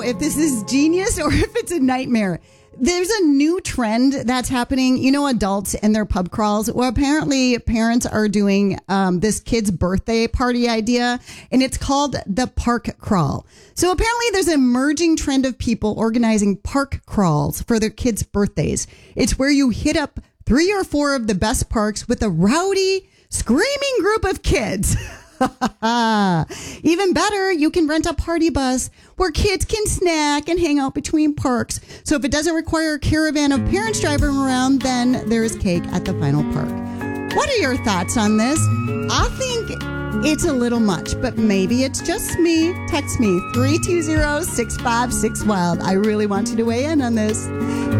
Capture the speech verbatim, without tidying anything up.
if this is genius or if it's a nightmare. There's a new trend that's happening. You know, adults and their pub crawls. Well, apparently parents are doing um, this kid's birthday party idea, and it's called the park crawl. So apparently there's an emerging trend of people organizing park crawls for their kids' birthdays. It's where you hit up three or four of the best parks with a rowdy, screaming group of kids. Even better, you can rent a party bus where kids can snack and hang out between parks. So if it doesn't require a caravan of parents driving around, then there's cake at the final park. What are your thoughts on this? I think it's a little much, but maybe it's just me. Text me three two zero, six five six, WILD. I really want you to weigh in on this.